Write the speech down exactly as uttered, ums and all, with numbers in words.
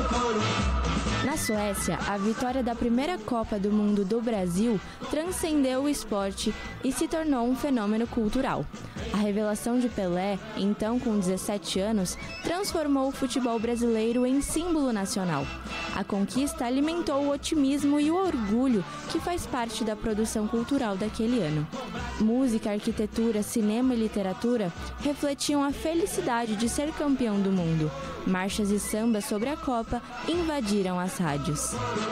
Na Suécia, a vitória da primeira Copa do Mundo do Brasil transcendeu o esporte e se tornou um fenômeno cultural. A revelação de Pelé, então com dezessete anos, transformou o futebol brasileiro em símbolo nacional. A conquista alimentou o otimismo e o orgulho que faz parte da produção cultural daquele ano. Música, arquitetura, cinema e literatura refletiam a felicidade de ser campeão do mundo. Marchas e sambas sobre a Copa invadiram as rádios.